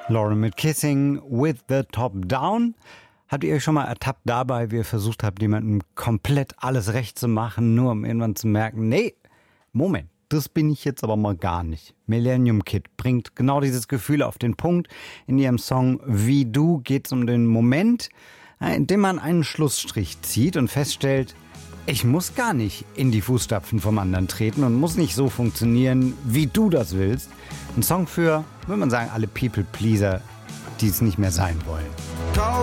Lauren mit Kissing with the Top Down. Habt ihr euch schon mal ertappt dabei, wie ihr versucht habt, jemandem komplett alles recht zu machen, nur um irgendwann zu merken, nee, Moment, das bin ich jetzt aber mal gar nicht. Millennium Kid bringt genau dieses Gefühl auf den Punkt. In ihrem Song Wie du geht es um den Moment, in dem man einen Schlussstrich zieht und feststellt, ich muss gar nicht in die Fußstapfen vom anderen treten und muss nicht so funktionieren, wie du das willst. Ein Song für, würde man sagen, alle People-Pleaser, die es nicht mehr sein wollen.